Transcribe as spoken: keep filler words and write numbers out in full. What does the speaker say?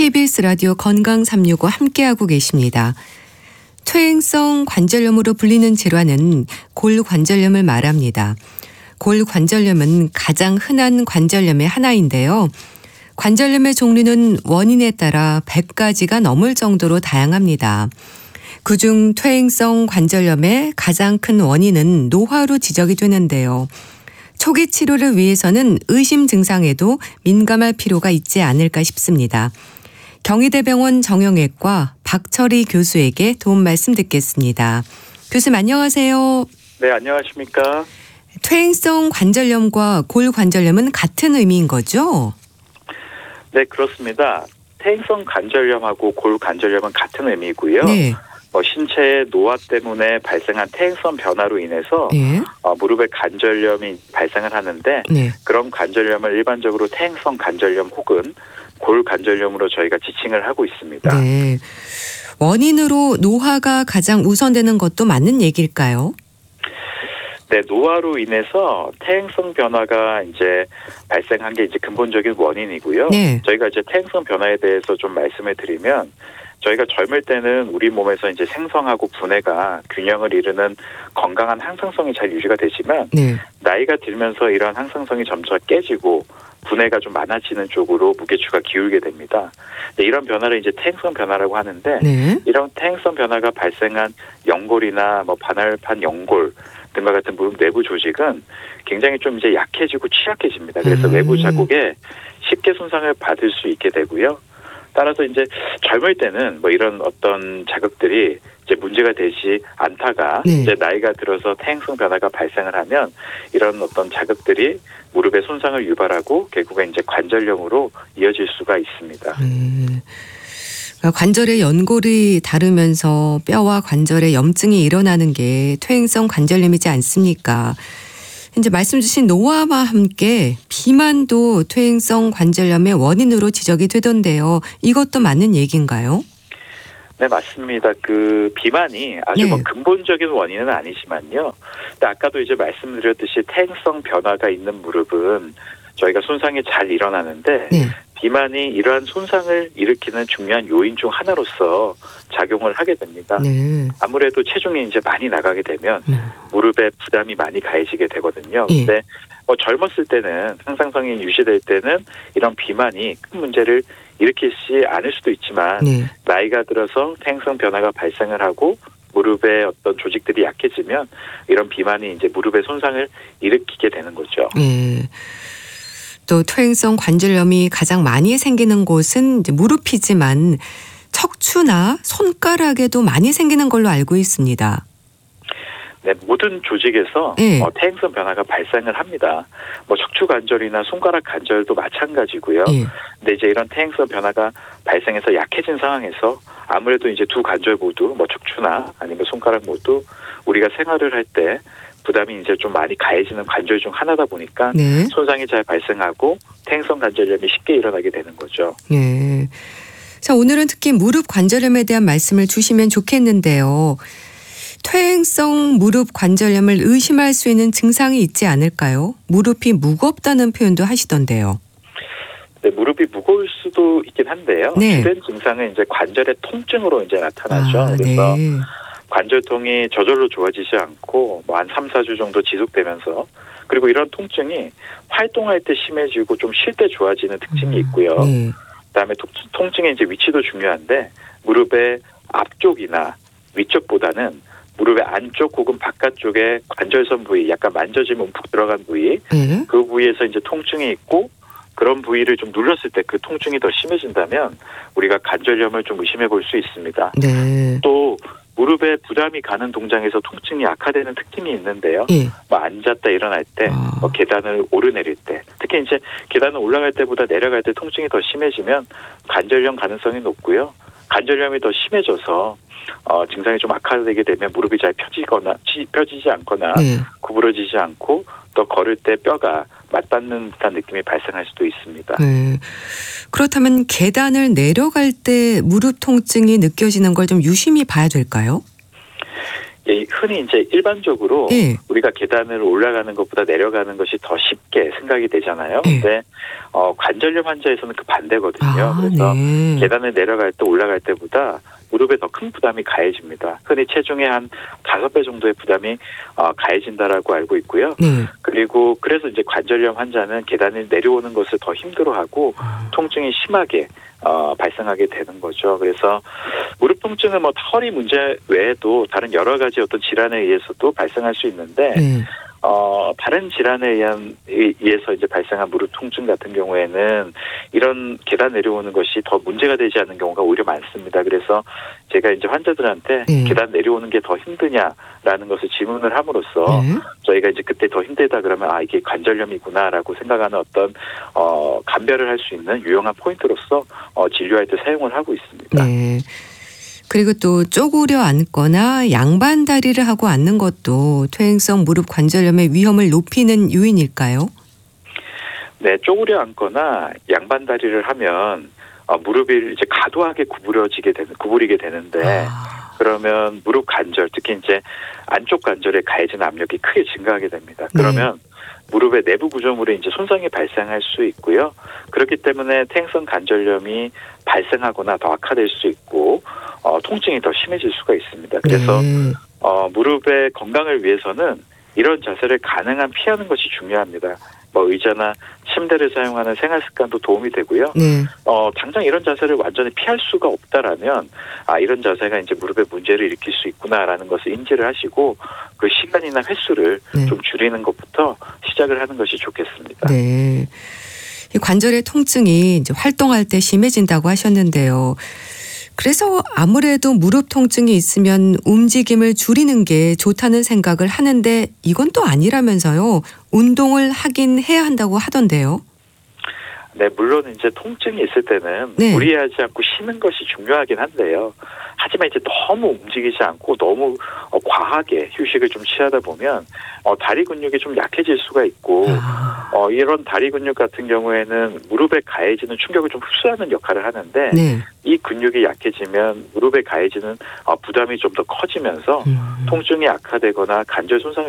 케이비에스 라디오 건강 삼육오 함께하고 계십니다. 퇴행성 관절염으로 불리는 질환은 골관절염을 말합니다. 골관절염은 가장 흔한 관절염의 하나인데요. 관절염의 종류는 원인에 따라 백 가지가 넘을 정도로 다양합니다. 그중 퇴행성 관절염의 가장 큰 원인은 노화로 지적이 되는데요. 초기 치료를 위해서는 의심 증상에도 민감할 필요가 있지 않을까 싶습니다. 경희대병원 정형외과 박철희 교수에게 도움 말씀 듣겠습니다. 교수님 안녕하세요. 네, 안녕하십니까. 퇴행성 관절염과 골관절염은 같은 의미인 거죠? 네, 그렇습니다. 퇴행성 관절염하고 골관절염은 같은 의미고요. 네. 뭐 신체의 노화 때문에 발생한 퇴행성 변화로 인해서 네. 어, 무릎에 관절염이 발생을 하는데 네. 그런 관절염을 일반적으로 퇴행성 관절염 혹은 골관절염으로 저희가 지칭을 하고 있습니다. 네. 원인으로 노화가 가장 우선되는 것도 맞는 얘기일까요? 네, 노화로 인해서 퇴행성 변화가 이제 발생한 게 이제 근본적인 원인이고요. 네. 저희가 이제 퇴행성 변화에 대해서 좀 말씀을 드리면 저희가 젊을 때는 우리 몸에서 이제 생성하고 분해가 균형을 이루는 건강한 항상성이 잘 유지가 되지만 네. 나이가 들면서 이런 항상성이 점차 깨지고 분해가 좀 많아지는 쪽으로 무게추가 기울게 됩니다. 네, 이런 변화를 이제 퇴행성 변화라고 하는데 네. 이런 퇴행성 변화가 발생한 연골이나 뭐 반월판 연골 등과 같은 무릎 내부 조직은 굉장히 좀 이제 약해지고 취약해집니다. 그래서 음. 외부 자국에 쉽게 손상을 받을 수 있게 되고요. 따라서 이제 젊을 때는 뭐 이런 어떤 자극들이 이제 문제가 되지 않다가 네. 이제 나이가 들어서 퇴행성 변화가 발생을 하면 이런 어떤 자극들이 무릎에 손상을 유발하고 결국에 이제 관절염으로 이어질 수가 있습니다. 음. 관절의 연골이 다르면서 뼈와 관절에 염증이 일어나는 게 퇴행성 관절염이지 않습니까? 이제 말씀 주신 노화와 함께 비만도 퇴행성 관절염의 원인으로 지적이 되던데요. 이것도 맞는 얘기인가요? 네, 맞습니다. 그 비만이 아주 네. 뭐 근본적인 원인은 아니지만요. 근데 아까도 이제 말씀드렸듯이 퇴행성 변화가 있는 무릎은 저희가 손상이 잘 일어나는데 네. 비만이 이러한 손상을 일으키는 중요한 요인 중 하나로서 작용을 하게 됩니다. 네. 아무래도 체중이 이제 많이 나가게 되면 음. 무릎에 부담이 많이 가해지게 되거든요. 예. 근데 뭐 젊었을 때는 항상성이 유지될 때는 이런 비만이 큰 문제를 일으키지 않을 수도 있지만 네. 나이가 들어서 퇴행성 변화가 발생을 하고 무릎의 어떤 조직들이 약해지면 이런 비만이 이제 무릎에 손상을 일으키게 되는 거죠. 네. 또 퇴행성 관절염이 가장 많이 생기는 곳은 이제 무릎이지만 척추나 손가락에도 많이 생기는 걸로 알고 있습니다. 네, 모든 조직에서 네. 어, 퇴행성 변화가 발생을 합니다. 뭐 척추 관절이나 손가락 관절도 마찬가지고요. 예. 근데 이제 이런 퇴행성 변화가 발생해서 약해진 상황에서 아무래도 이제 두 관절 모두 뭐 척추나 아니면 손가락 모두 우리가 생활을 할 때 부담이 이제 좀 많이 가해지는 관절 중 하나다 보니까 네. 손상이 잘 발생하고 퇴행성 관절염이 쉽게 일어나게 되는 거죠. 네. 자, 오늘은 특히 무릎 관절염에 대한 말씀을 주시면 좋겠는데요. 퇴행성 무릎 관절염을 의심할 수 있는 증상이 있지 않을까요? 무릎이 무겁다는 표현도 하시던데요. 네, 무릎이 무거울 수도 있긴 한데요. 네. 주된 증상은 이제 관절의 통증으로 이제 나타나죠. 아, 그래서 네. 관절통이 저절로 좋아지지 않고 뭐 한 삼, 사 주 정도 지속되면서 그리고 이런 통증이 활동할 때 심해지고 좀 쉴 때 좋아지는 특징이 있고요. 네. 그다음에 통증의 이제 위치도 중요한데 무릎의 앞쪽이나 위쪽보다는 무릎의 안쪽 혹은 바깥쪽에 관절선 부위, 약간 만져지면 움푹 들어간 부위, 네. 그 부위에서 이제 통증이 있고 그런 부위를 좀 눌렀을 때 그 통증이 더 심해진다면 우리가 관절염을 좀 의심해 볼 수 있습니다. 네. 또 무릎에 부담이 가는 동작에서 통증이 악화되는 특징이 있는데요. 예. 뭐 앉았다 일어날 때, 아. 뭐 계단을 오르내릴 때, 특히 이제 계단을 올라갈 때보다 내려갈 때 통증이 더 심해지면 관절염 가능성이 높고요. 관절염이 더 심해져서 어, 증상이 좀 악화되게 되면 무릎이 잘 펴지거나 치, 펴지지 않거나 네. 구부러지지 않고 또 걸을 때 뼈가 맞닿는 듯한 느낌이 발생할 수도 있습니다. 네. 그렇다면 계단을 내려갈 때 무릎 통증이 느껴지는 걸 좀 유심히 봐야 될까요? 예, 흔히 이제 일반적으로 예. 우리가 계단을 올라가는 것보다 내려가는 것이 더 쉽게 생각이 되잖아요. 예. 근데 어, 관절염 환자에서는 그 반대거든요. 아, 그래서 네. 계단을 내려갈 때 올라갈 때보다 무릎에 더 큰 부담이 가해집니다. 흔히 체중의 한 다섯 배 정도의 부담이 어, 가해진다라고 알고 있고요. 네. 그리고 그래서 이제 관절염 환자는 계단을 내려오는 것을 더 힘들어하고 아. 통증이 심하게 어, 발생하게 되는 거죠. 그래서 무릎 통증은 뭐 허리 문제 외에도 다른 여러 가지 어떤 질환에 의해서도 발생할 수 있는데 네. 어, 다른 질환에 의한, 의해서 이제 발생한 무릎 통증 같은 경우에는 이런 계단 내려오는 것이 더 문제가 되지 않는 경우가 오히려 많습니다. 그래서 제가 이제 환자들한테 네. 계단 내려오는 게 더 힘드냐라는 것을 질문을 함으로써 네. 저희가 이제 그때 더 힘들다 그러면 아, 이게 관절염이구나라고 생각하는 어떤, 어, 감별을 할 수 있는 유용한 포인트로서 어, 진료할 때 사용을 하고 있습니다. 네. 그리고 또 쪼그려 앉거나 양반 다리를 하고 앉는 것도 퇴행성 무릎 관절염의 위험을 높이는 요인일까요? 네, 쪼그려 앉거나 양반 다리를 하면 어, 무릎이 이제 과도하게 구부려지게 되는, 구부리게 되는데 아. 그러면 무릎 관절, 특히 이제 안쪽 관절에 가해지는 압력이 크게 증가하게 됩니다. 그러면 네. 무릎의 내부 구조물에 이제 손상이 발생할 수 있고요. 그렇기 때문에 퇴행성 관절염이 발생하거나 더 악화될 수 있고 어, 통증이 더 심해질 수가 있습니다. 그래서 네. 어, 무릎의 건강을 위해서는 이런 자세를 가능한 피하는 것이 중요합니다. 뭐 의자나 침대를 사용하는 생활 습관도 도움이 되고요. 네. 어, 당장 이런 자세를 완전히 피할 수가 없다라면 아, 이런 자세가 이제 무릎에 문제를 일으킬 수 있구나라는 것을 인지를 하시고 그 시간이나 횟수를 네. 좀 줄이는 것부터 시작을 하는 것이 좋겠습니다. 네. 이 관절의 통증이 이제 활동할 때 심해진다고 하셨는데요. 그래서 아무래도 무릎 통증이 있으면 움직임을 줄이는 게 좋다는 생각을 하는데 이건 또 아니라면서요. 운동을 하긴 해야 한다고 하던데요. 네, 물론 이제 통증이 있을 때는 네. 무리하지 않고 쉬는 것이 중요하긴 한데요. 하지만 이제 너무 움직이지 않고 너무 어, 과하게 휴식을 좀 취하다 보면 어, 다리 근육이 좀 약해질 수가 있고 아. 어, 이런 다리 근육 같은 경우에는 무릎에 가해지는 충격을 좀 흡수하는 역할을 하는데 네. 이 근육이 약해지면 무릎에 가해지는 어, 부담이 좀 더 커지면서 음. 통증이 악화되거나 관절 손상을